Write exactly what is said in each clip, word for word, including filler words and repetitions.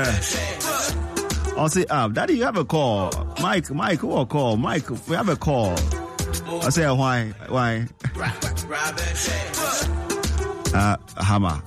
I'll say, ah, Daddy, you have a call. Mike, Mike, who will call? Mike, we have a call. I say, why? Why? uh, Hammer.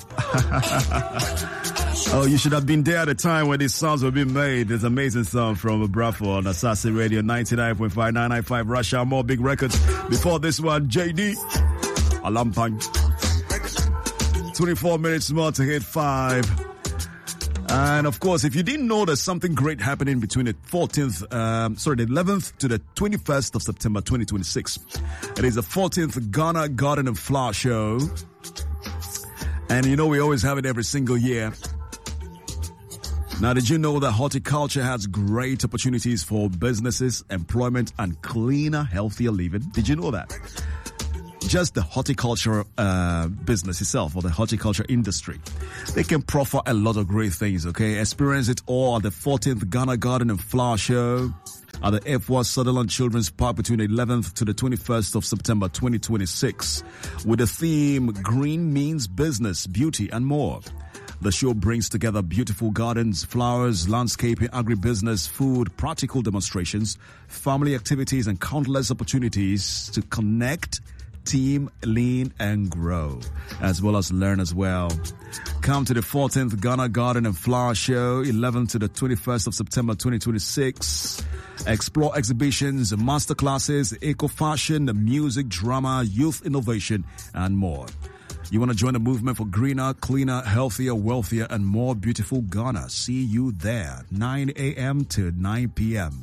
Oh, you should have been there at the time when these songs were being made. This amazing song from Brafo on Asase Radio ninety-nine point five, nine ninety-five Russia, more big records. Before this one, J D, Alampang. twenty-four minutes more to hit five. And of course, if you didn't know, there's something great happening between the fourteenth, um, sorry, the eleventh to the twenty-first of September twenty twenty-six. It is the fourteenth Ghana Garden and Flower Show. And you know, we always have it every single year. Now, did you know that horticulture has great opportunities for businesses, employment, and cleaner, healthier living? Did you know that? Just the horticulture uh, business itself, or the horticulture industry, they can proffer a lot of great things, okay? Experience it all at the fourteenth Ghana Garden and Flower Show at the F one Sutherland Children's Park between the eleventh to the twenty-first of September twenty twenty-six with the theme Green Means Business, Beauty, and More. The show brings together beautiful gardens, flowers, landscaping, agribusiness, food, practical demonstrations, family activities, and countless opportunities to connect, team, lean, and grow, as well as learn as well. Come to the fourteenth Ghana Garden and Flower Show, eleventh to the twenty-first of September twenty twenty-six. Explore exhibitions, masterclasses, eco-fashion, music, drama, youth innovation, and more. You want to join the movement for greener, cleaner, healthier, wealthier, and more beautiful Ghana? See you there, nine a.m. to nine p.m.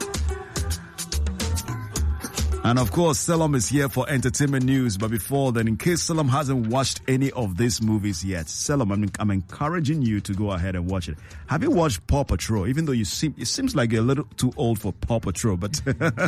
And of course, Selam is here for entertainment news. But before then, in case Selam hasn't watched any of these movies yet, Selam, I'm, I'm encouraging you to go ahead and watch it. Have you watched Paw Patrol? Even though you seem, it seems like you're a little too old for Paw Patrol, but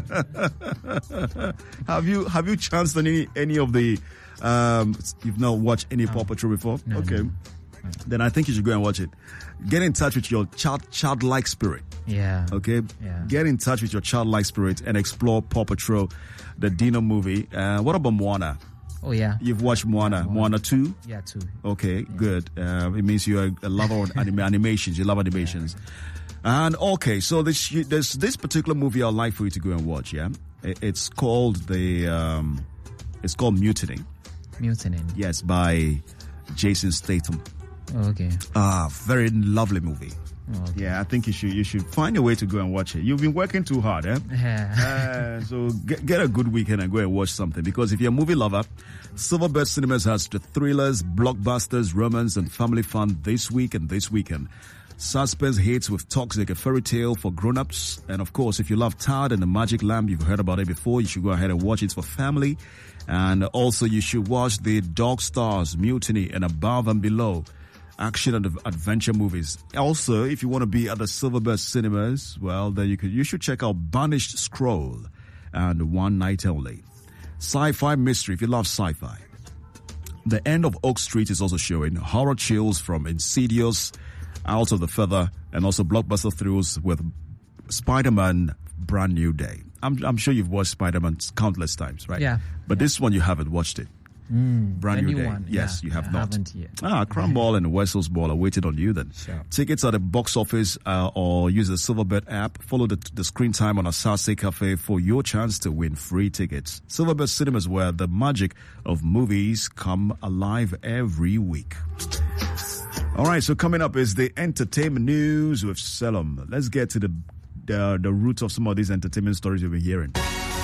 have you have you chanced on any any of the? Um, you've not watched any no. Paw Patrol before? No, okay. No. Then I think you should go and watch it. Get in touch with your child, childlike spirit. Yeah. Okay? Yeah. Get in touch with your childlike spirit and explore Paw Patrol, the Dino movie. Uh, what about Moana? Oh, yeah. You've watched Moana. Moana, Moana two? Yeah, two. Okay, yeah. Good. Uh, it means you're a lover of anim- animations. You love animations. Yeah. And okay, so this, there's this particular movie I'd like for you to go and watch, yeah? It's called the, um, it's called Mutiny. Mutiny. Yes, by Jason Statham. Oh, okay. Ah, very lovely movie. Oh, okay. Yeah, I think you should you should find a way to go and watch it. You've been working too hard, eh? Yeah. uh, so get, get a good weekend and go and watch something. Because if you're a movie lover, Silverbird Cinemas has the thrillers, blockbusters, romance, and family fun this week and this weekend. Suspense hits with Toxic, a fairy tale for grown-ups. And of course, if you love Tad and the Magic Lamp, you've heard about it before, you should go ahead and watch it for family. And also you should watch the Dog Stars, Mutiny, and Above and Below action and adventure movies. Also, if you want to be at the Silverbird Cinemas, well, then you could you should check out Banished Scroll and One Night Only. Sci-fi mystery, if you love sci-fi. The End of Oak Street is also showing horror chills from Insidious, Out of the Feather, and also blockbuster thrills with Spider-Man Brand New Day. I'm, I'm sure you've watched Spider-Man countless times, right? Yeah. But yeah. this one you haven't watched it. Mm, Brand New Day. One. Yes, yeah, you have I not. Haven't yet. Ah, Crown Ball and Wessel's Ball are waiting on you then. Sure. Tickets at the box office uh, or use the Silverbird app. Follow the, the screen time on Asase Cafe for your chance to win free tickets. Silverbird Cinemas, where the magic of movies come alive every week. All right, so coming up is the entertainment news with Selam. Let's get to the, the, the root of some of these entertainment stories you've been hearing.